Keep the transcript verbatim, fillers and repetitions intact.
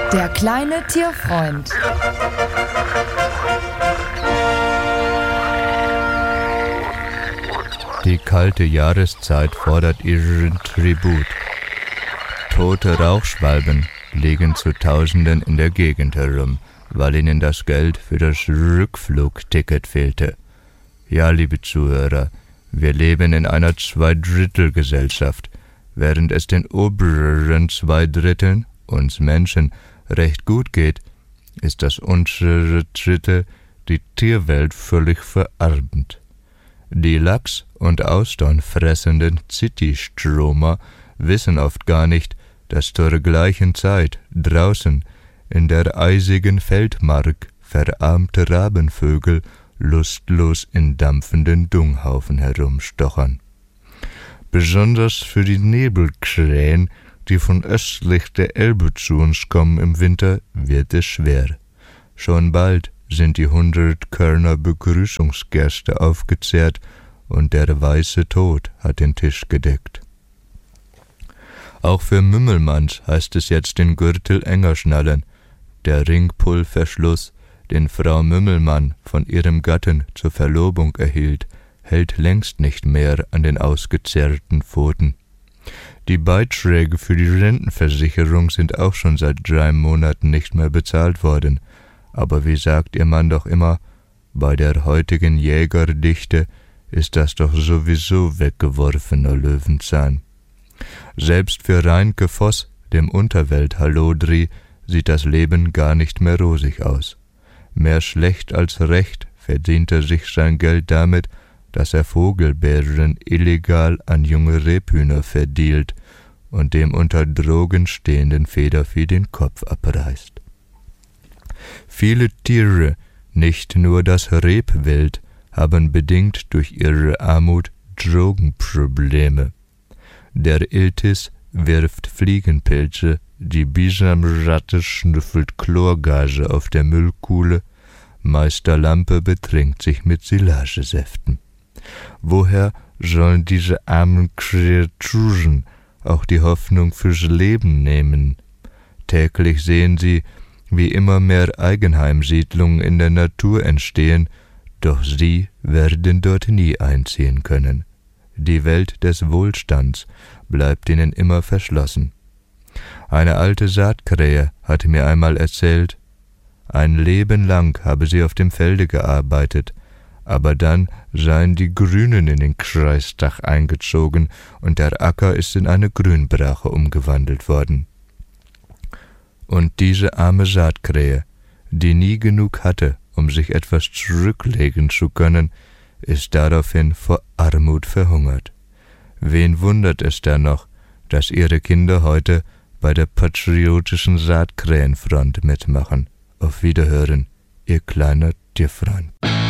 Der kleine Tierfreund. Die kalte Jahreszeit fordert ihren Tribut. Tote Rauchschwalben liegen zu Tausenden in der Gegend herum, weil ihnen das Geld für das Rückflugticket fehlte. Ja, liebe Zuhörer, wir leben in einer Zweidrittelgesellschaft, während es den oberen zwei Dritteln, uns Menschen, recht gut geht, ist das untere Drittel, die Tierwelt, völlig verarmt. Die Lachs- und Austern fressenden Citystromer wissen oft gar nicht, dass zur gleichen Zeit draußen in der eisigen Feldmark verarmte Rabenvögel lustlos in dampfenden Dunghaufen herumstochern. Besonders für die Nebelkrähen, die von östlich der Elbe zu uns kommen im Winter, wird es schwer. Schon bald sind die hundert Körner Begrüßungsgerste aufgezehrt und der weiße Tod hat den Tisch gedeckt. Auch für Mümmelmanns heißt es jetzt den Gürtel enger schnallen. Der Ringpulverschluss, den Frau Mümmelmann von ihrem Gatten zur Verlobung erhielt, hält längst nicht mehr an den ausgezerrten Pfoten. Die Beiträge für die Rentenversicherung sind auch schon seit drei Monaten nicht mehr bezahlt worden. Aber wie sagt ihr Mann doch immer, bei der heutigen Jägerdichte ist das doch sowieso weggeworfener Löwenzahn. Selbst für Reinke Voss, dem Unterwelt-Hallodri, sieht das Leben gar nicht mehr rosig aus. Mehr schlecht als recht verdient er sich sein Geld damit, dass er Vogelbeeren illegal an junge Rebhühner verdealt und dem unter Drogen stehenden Federvieh den Kopf abreißt. Viele Tiere, nicht nur das Rebwild, haben bedingt durch ihre Armut Drogenprobleme. Der Iltis wirft Fliegenpilze, die Bisamratte schnüffelt Chlorgase auf der Müllkuhle, Meister Lampe betrinkt sich mit Silagesäften. Woher sollen diese armen Kreaturen auch die Hoffnung fürs Leben nehmen? Täglich sehen sie, wie immer mehr Eigenheimsiedlungen in der Natur entstehen, doch sie werden dort nie einziehen können. Die Welt des Wohlstands bleibt ihnen immer verschlossen. Eine alte Saatkrähe hat mir einmal erzählt, ein Leben lang habe sie auf dem Felde gearbeitet, aber dann seien die Grünen in den Kreistag eingezogen und der Acker ist in eine Grünbrache umgewandelt worden. Und diese arme Saatkrähe, die nie genug hatte, um sich etwas zurücklegen zu können, ist daraufhin vor Armut verhungert. Wen wundert es da noch, dass ihre Kinder heute bei der patriotischen Saatkrähenfront mitmachen? Auf Wiederhören, ihr kleiner Tierfreund.